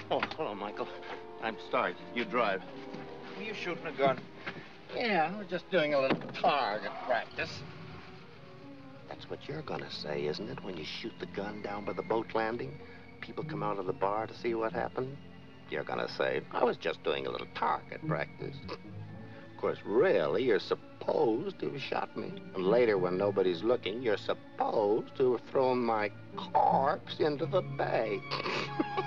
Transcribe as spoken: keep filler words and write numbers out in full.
Oh, hello, Michael. I'm sorry. You drive. Were you shooting a gun? Yeah, I was just doing a little target practice. That's what you're gonna say, isn't it, when you shoot the gun down by the boat landing? People come out of the bar to see what happened. You're gonna say, I was just doing a little target practice. Of course, really, you're supposed to have shot me. And later, when nobody's looking, you're supposed to have thrown my corpse into the bay.